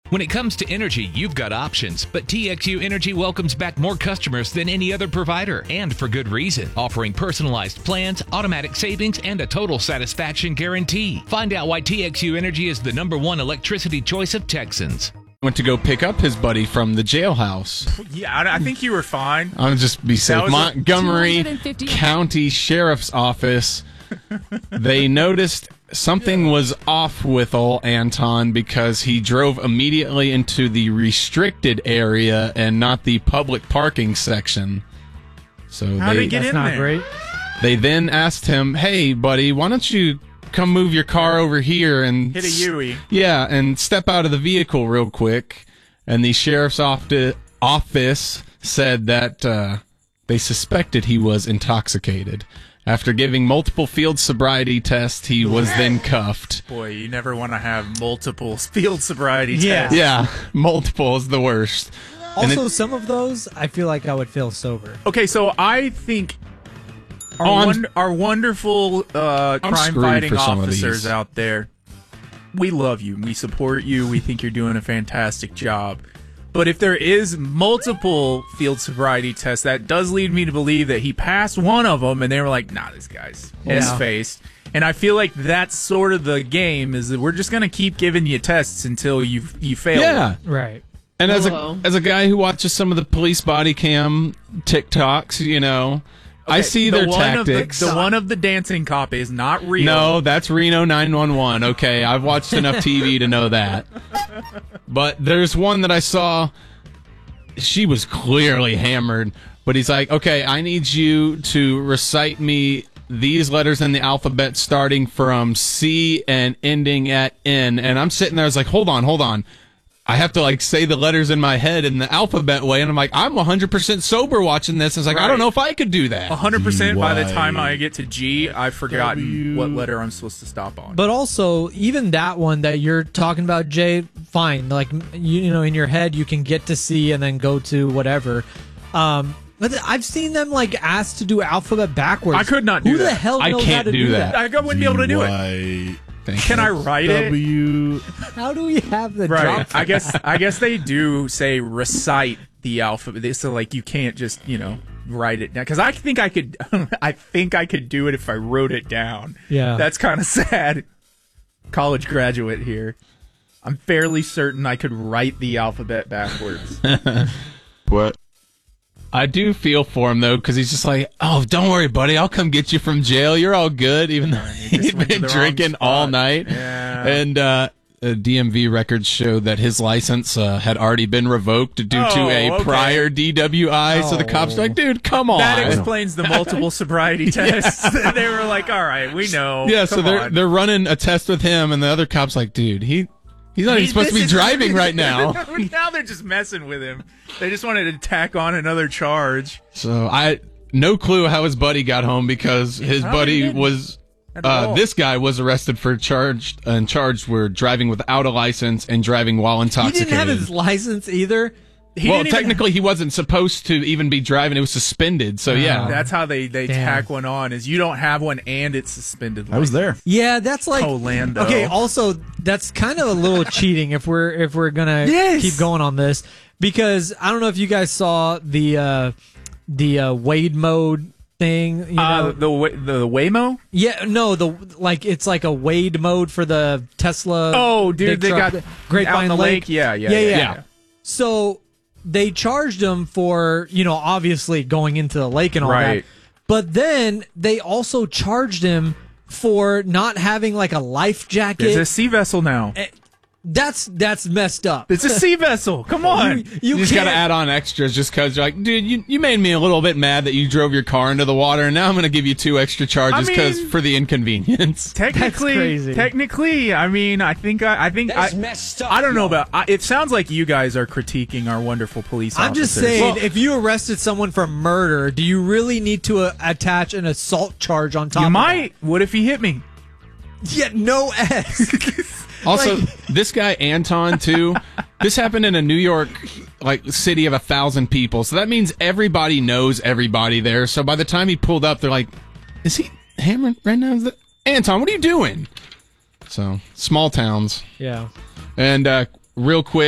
When it comes to energy, you've got options, but TXU Energy welcomes back more customers than any other provider, and for good reason, offering personalized plans, automatic savings, and a total satisfaction guarantee. Find out why TXU Energy is the #1 electricity choice of Texans. Went to go pick up his buddy from the jailhouse. Yeah, I think you were fine. I'll just be safe. was Montgomery County Sheriff's Office, they noticed something was off with old Anton because he drove immediately into the restricted area and not the public parking section. So How'd he get in Not there? great. they then asked him, "Hey, buddy, why don't you come move your car over here and Hit a Yui. yeah, and step out of the vehicle real quick." And the sheriff's office said that they suspected he was intoxicated. After giving multiple field sobriety tests, he was then cuffed. Boy, you never want to have multiple field sobriety Yeah. tests. Yeah, multiple is the worst. And Also, some of those, I feel like I would feel sober. Okay, so I think I'm our wonderful crime-fighting for some of officers these. out there, we love you. We support you. We think you're doing a fantastic job. But if there is multiple field sobriety tests, that does lead me to believe that he passed one of them, and they were like, nah, this guy's S-faced. And I feel like that's sort of the game, is that we're just going to keep giving you tests until you fail. yeah. Right. And as a guy who watches some of the police body cam TikToks, you know, I see their tactics. The one of the dancing cop is not real. No, that's Reno 911. Okay, I've watched enough TV to know that. But there's one that I saw. She was clearly hammered, but he's like, "Okay, I need you to recite me these letters in the alphabet starting from C and ending at N." And I'm sitting there, I was like, hold on. I have to like say the letters in my head in the alphabet way, and I'm like, I'm 100% sober watching this. And it's like, I don't know if I could do that. 100% by the time I get to G, I've forgotten what letter I'm supposed to stop on. But also, even that one that you're talking about, Jay, fine. Like, you know, in your head, you can get to C and then go to whatever. But I've seen them, like, asked to do alphabet backwards. I could not do Who the that. hell I knows can't how to do do that. I wouldn't be able to do it. Can I write it? How do we have the Right. drop? I guess they do say recite the alphabet. So like you can't just, write it down. Because I think I could do it if I wrote it down. Yeah. That's kind of sad. College graduate here. I'm fairly certain I could write the alphabet backwards. What? I do feel for him, though, because he's just like, "Oh, don't worry, buddy. I'll come get you from jail. You're all good," even though he'd went to been the wrong drinking all spot. night. Yeah. And DMV records show that his license had already been revoked due to a okay. prior DWI. So the cops are like, "Dude, come on." That explains the multiple sobriety tests. They were like, all right, we know. yeah, so Come they're on. running a test with him, and the other cop's like, "Dude, he's not even supposed to be This is- driving right now." Now they're just messing with him. They just wanted to tack on another charge. So no clue how his buddy got home because his buddy didn't. was At all. this guy was arrested for charged for driving without a license and driving while He intoxicated. didn't have his license either. Well, technically, he wasn't supposed to even be driving. It was suspended. So yeah, That's how they Damn. tack one on, is you don't have one and it's suspended. I was there. Yeah, that's like Orlando. Okay, also that's kind of a little cheating if we're gonna Yes. keep going on this, because I don't know if you guys saw the Wade mode thing. You know? The Waymo? Yeah, no, it's like a Wade mode for the Tesla. Oh, dude, big they truck, got Grapevine out in the lake. Yeah. So they charged him for, obviously going into the lake and all Right. that. But then they also charged him for not having like a life jacket. It's a sea vessel now. That's messed up. It's a sea vessel. Come on. you just got to add on extras just because you're like, dude, you made me a little bit mad that you drove your car into the water, and now I'm going to give you 2 extra charges for the inconvenience. Technically, I mean, I think That's messed up. I don't know about. It sounds like you guys are critiquing our wonderful police officers. I'm just saying, if you arrested someone for murder, do you really need to attach an assault charge on top you of might. What if he hit me? that? Yeah, no S. Also, this guy Anton too. This happened in a New York city of 1,000 people, so that means everybody knows everybody there. So by the time he pulled up, they're like, "Is he hammered right now? Anton, what are you doing?" So small towns. Yeah. And real quick.